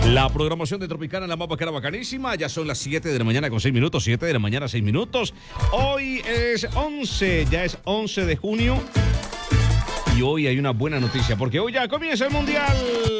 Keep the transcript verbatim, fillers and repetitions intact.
La programación de Tropicana en la mapa que era bacanísima. Ya son las siete de la mañana con seis minutos. siete de la mañana, seis minutos. Hoy es once, ya es once de junio. Y hoy hay una buena noticia, porque hoy ya comienza el Mundial.